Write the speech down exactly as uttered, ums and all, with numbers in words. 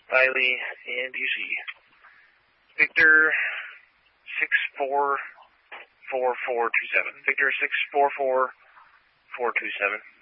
Riley, and U C. Victor six four four four two seven. Victor six four four four two seven.